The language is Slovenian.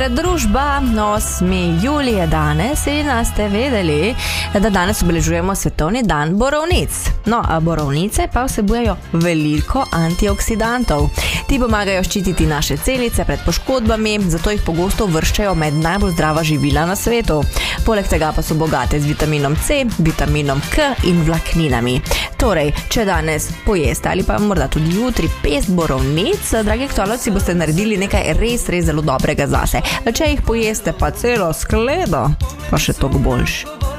Družba 8. julij je danes in ste vedeli, da danes obeležujemo svetovni dan borovnic. No, a borovnice pa vsebujejo veliko antioksidantov. Ti pomagajo ščititi naše celice pred poškodbami, zato jih pogosto uvrščajo med najbolj zdrava živila na svetu. Poleg tega pa so bogate z vitaminom C, vitaminom K in vlakninami. Torej, če danes pojeste ali pa morda tudi jutri pest borovnic, dragi aktualci, boste naredili nekaj res zelo dobrega zase. Če jih pojeste pa celo skledo, pa še toliko boljše.